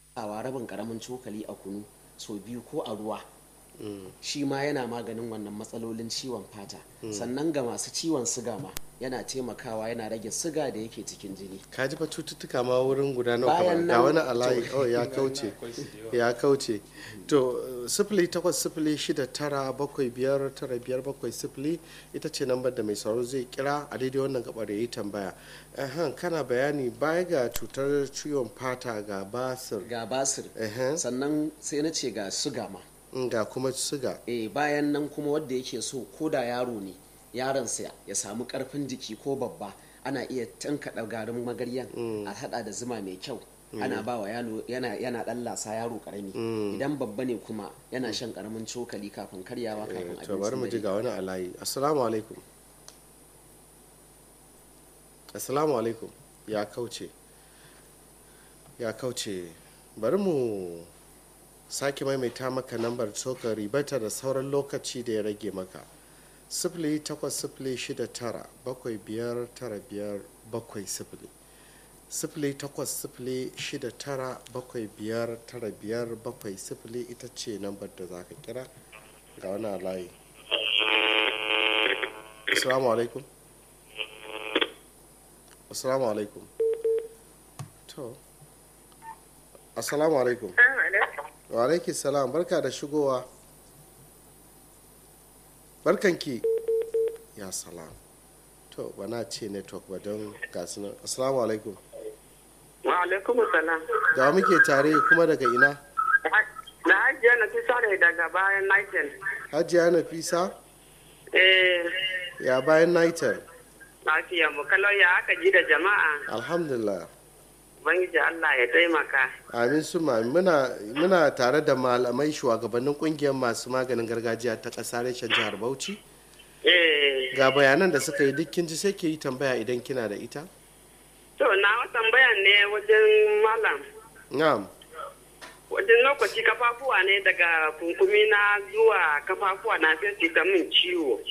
sawa rabin karamin cokali a kunu so biyu ko a ruwa, shi ma yana maganin wannan matsalolin ciwon fata. Sannan ga masu ciwon siga ma yana taimakawa, yana rage siga da yake cikin jini. ka ji fa cututtuka ma wurin guda nawa kamar ga wani alayi ya kauce to 08069759570 ita ce lambar da mai sauraro zai kira a daidai wannan gabar ya yi tambaya. Kana bayani baya ga cutar ciwon fata ga basir Sannan sai na ce ga siga ma, ga kuma siga. bayan nan kuma wanda yake so ko da yaro ne, yaronsa ya samu karfin jiki ko babba, ana iya tankaɗa garin magaryan a hada da zuma mai kyau, ana ba wa yaro, yana ɗan lasa yaro karami. Idan babba ne kuma yana shan karamin cokali kafin karyawa, kafin abinci. To bari mu ji ga wani alayi. Assalamu alaikum. Ya kauce. Bari mu sake maimaita maka lambar soka ribata da sauran lokaci da ya rage maka. 08069759570 08069759570 ita ce lambar da za ka kira ga wani alayi. Assalamu alaikum. To assalamu alaikum. Wa alaiki salam, barka da shigowa. Barkanki. Ya salam. To bana ce network ba don gasu nan. Assalamu alaikum. Wa alaikum salam. Da muke tare kuma daga ina? Na Hajiya Nafisa ne daga bayan Niger. Hajiya Nafisa? Ya bayan Niger. Lafiya mu kalau ya aka ji da jama'a. Alhamdulillah. Ubangiji Allah ya taimaka. Amin suma muna tare da malamai shugabannin kungiyar masu maganin gargajiya ta ƙasa reshen jihar Bauchi. Ga bayanan da suka yi dukkin ji sai ke yi tambaya idan kina da ita. To na tambayan ne wajen malam. Na'am. Wajen lokaci kafafuwa ne daga kunkumi na zuwa kafafuwa na sai ta min ciwo.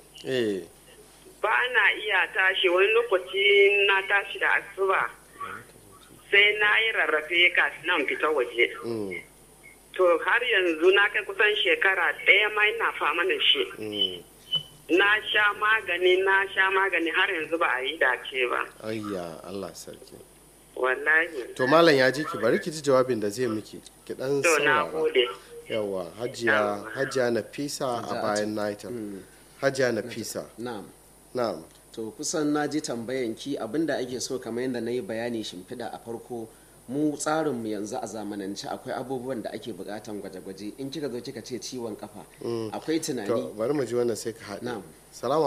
Ba na iya tashi, wani lokaci na tashi da asuba sai na yi rarrafe kafin nan fita waje. To har yanzu na kai kusan shekara ɗaya ma ina fama da shi. Na sha magani har yanzu ba a yi dace ba. Ayya Allah sarki. Wallahi. To malam ya ji ki, bari ki ji jawabin da zai miki. Ki dan saurara. To na gode. Yawa Hajiya Nafisa a bayan Niger. Hajiya Nafisa. Na'am. To kusan na ji tambayanki, abinda ake so kamar yadda na yi bayani shimfiɗa a farko, mu tsarinmu yanzu a zamanance akwai abubuwan da ake bukatan gwaje-gwaje. In kika zo kika ce ciwon kafa, akwai tunani. To bari mu ji wannan sai ka haɗe. Salamu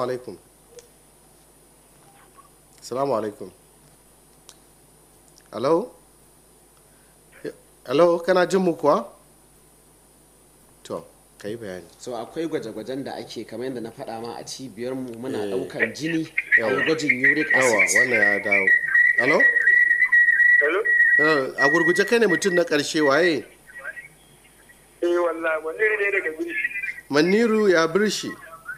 alaikum. Hello, kana jin mu kuwa? To ka yi bayani. So akwai gwaje-gwajen da ake kamar yadda na faɗa ma a cibiyarmu muna ɗaukan jini a gwajin uric acid. Yawa wannan ya dawo. Hello? A gurguje kai ne mutum na ƙarshe waye? Wallahi Maniru ne daga Birshi. Maniru ya Birshi?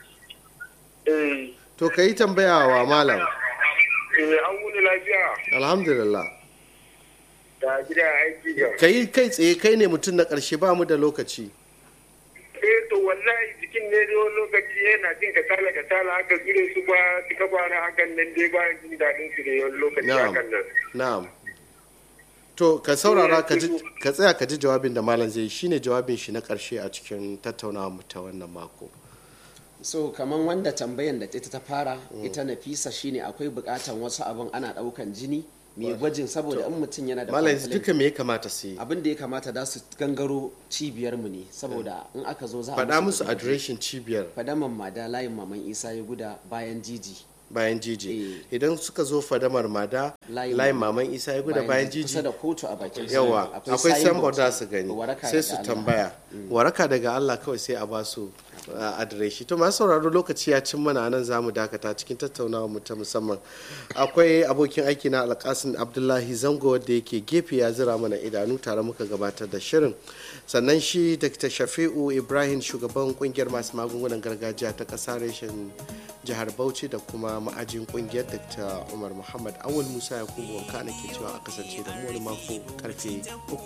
To ka yi tambaya wa malam. An wuni lafiya. Alhamdulillah. Da gida aiki ga. Ka yi kai tsaye, kai ne mutum na ƙarshe, ba mu da lokaci. To wallahi jikin ne da wani lokaci yana jin kasala haka gire su ba suka kwana hakan nan dai ba jin daɗin su da yawan lokaci hakan nan. Na'am. To ka saurara ka tsaya ka ji jawabin da malam zai yi, shine jawabin shi na ƙarshe a cikin tattaunawa mu ta wannan mako. So kaman wanda tambayan da ita ta fara ita Nafisa shine akwai bukatan wasu abin ana ɗaukan jini mai gwajin, saboda in mutum yana da malam duka me ya kamata su yi? Abin da ya kamata da su gangaro cibiyar mu ne, saboda in aka zo za a faɗa musu adireshin cibiyar. Fadaman Mada, layin Maman Isa ya guda bayan jiji. Idan suka zo fadamar Mada layin Maman Isa ya guda bayan jiji kusa da kotu a bakin yawa akwai sambo da su gani sai su tambaya waraka daga Allah kawai sai a ba su adireshi. To masu sauraro lokaci ya cin mana nan zamu dakata cikin tattaunawa mu ta musamman. Akwai abokin aiki na Alkasim Abdullahi Zango wanda yake gefe ya zira mana idanu tare muka gabatar da shirin, sannan shi Dr. Shafi'u Ibrahim shugaban kungiyar masu magungunan gargajiya ta ƙasa reshen jihar Bauchi da kuma ma'ajin kungiyar Dr. Umar Muhammad Awul Musa Yakubu wanka nake cewa a kasance da mu wani mako karfe 3